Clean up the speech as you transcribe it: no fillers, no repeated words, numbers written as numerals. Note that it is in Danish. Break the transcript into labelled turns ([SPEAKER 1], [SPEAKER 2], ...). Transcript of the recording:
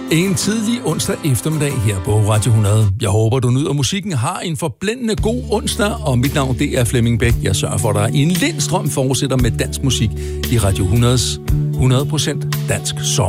[SPEAKER 1] En tidlig onsdag eftermiddag her på Radio 100. Jeg håber, du nyder musikken, har en forblændende god onsdag, og mit navn det er Flemming Bæk. Jeg sørger for dig en lindstrøm fortsætter med dansk musik i Radio 100's 100% dansk sommer.